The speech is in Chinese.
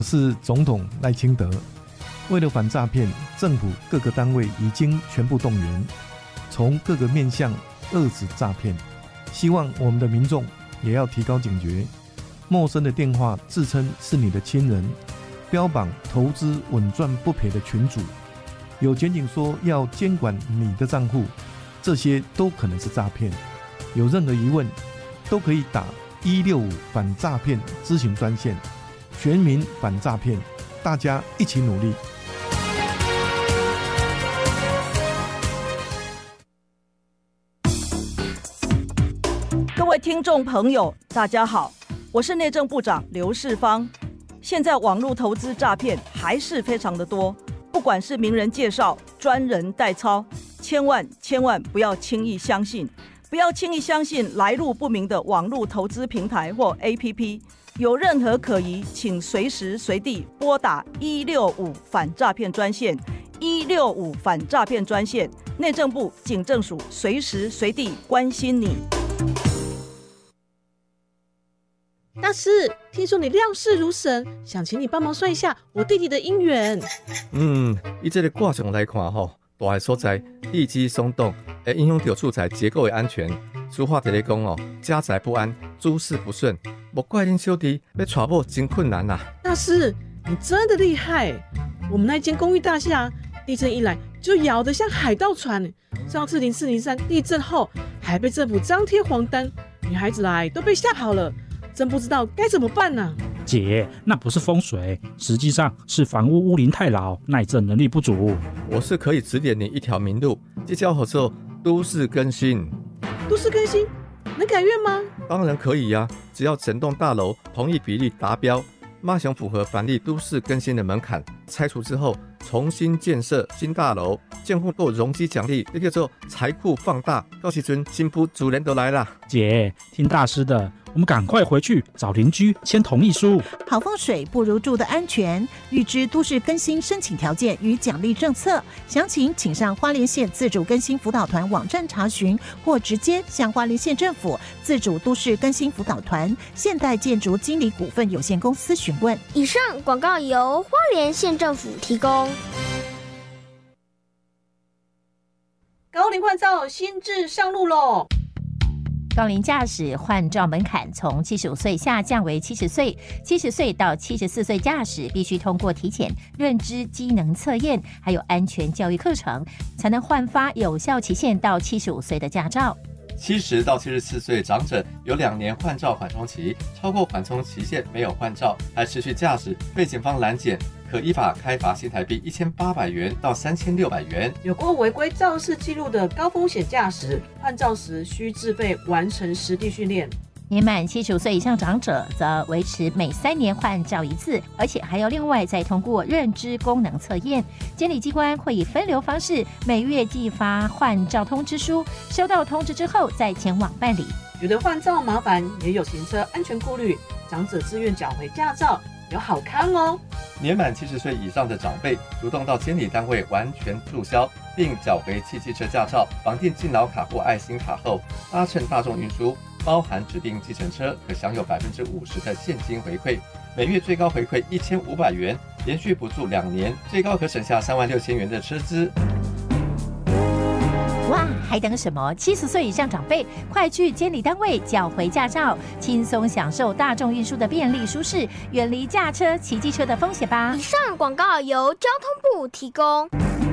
是总统赖清德。为了反诈骗，政府各个单位已经全部动员，从各个面向遏制诈骗。希望我们的民众也要提高警觉，陌生的电话自称是你的亲人，标榜投资稳赚不赔的群组，有检警说要监管你的账户，这些都可能是诈骗。有任何疑问都可以打165反诈骗咨询专线，全民反诈骗，大家一起努力。 各位听众朋友，大家好，我是内政部长刘世芳。现在网络投资诈骗还是非常的多，不管是名人介绍、专人代操，千万不要轻易相信，不要轻易相信来路不明的网络投资平台或 APP。有任何可疑，请随时随地拨打165反诈骗专线，165反诈骗专线，内政部警政署随时随地关心你。 大师，听说你料事如神，想请你帮忙算一下我弟弟的姻缘。 以这个卦象来看吼，大个所在地基松动，会影响到厝宅结构的安全。俗话提咧讲哦，家宅不安，诸事不顺，莫怪恁小弟要娶某真困难啊。 大师，你真的厉害！我们那间公寓大厦，地震一来就摇得像海盗船。上次04、03地震后，还被政府张贴黄单，女孩子来都被吓跑了。真不知道该怎么办呢。 姐，那不是风水，实际上是房屋屋龄太老，耐震能力不足。 我是可以指点你一条明路，这叫做都市更新。 都市更新能改院吗？ 当然可以呀，只要整栋大楼同意比例达标，马上符合凡例都市更新的门槛，拆除之后重新建设新大楼，建户够容积奖励，这叫做财库放大。到时阵新妇主人都来了。 姐，听大师的，我们赶快回去找邻居签同意书。 好风水不如住的安全，预知都市更新申请条件与奖励政策，详情请上花莲县自主更新辅导团网站查询，或直接向花莲县政府自主都市更新辅导团现代建筑经理股份有限公司询问。 以上广告由花莲县政府提供。 高龄换照新制上路喽！ 高龄驾驶换照门槛从75岁下降为70岁，70岁到74岁驾驶必须通过体检、认知机能测验，还有安全教育课程，才能换发有效期限到75岁的驾照。 70到74岁长者有2年换照缓冲期，超过缓冲期限没有换照还持续驾驶，被警方拦检，可依法开罚新台币1800元到3600元。 有过违规肇事记录的高风险驾驶，换照时需自费完成实地训练。 年满75岁以上长者则维持每3年换照一次，而且还要另外再通过认知功能测验。监理机关会以分流方式每月寄发换照通知书，收到通知之后再前往办理。 觉得换照麻烦，也有行车安全顾虑，长者自愿缴回驾照，有好康哦。 年满70岁以上的长辈主动到监理单位完全注销，并缴回汽机车驾照，绑定敬老卡或爱心卡后，搭乘大众运输，包含指定计程车，可享有50%的现金回馈，每月最高回馈1500元，连续补助2年，最高可省下36000元的车资。 哇，还等什么？70岁以上长辈快去监理单位缴回驾照，轻松享受大众运输的便利舒适，远离驾车、骑机车的风险吧。 以上广告由交通部提供。